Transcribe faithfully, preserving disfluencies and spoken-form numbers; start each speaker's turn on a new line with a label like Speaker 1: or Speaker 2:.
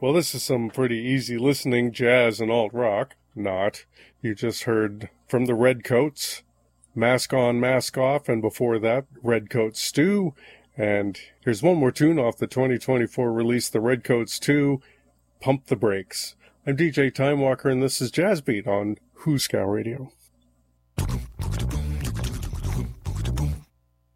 Speaker 1: Well, this is some pretty easy listening jazz and alt-rock. Not. You just heard from the Redcoats, Mask On, Mask Off, and before that, Redcoats Stew. And here's one more tune off the twenty twenty-four release, The Redcoats two, Pump the Brakes. I'm D J Timewalker, and this is Jazz Beat on Whooscow Radio.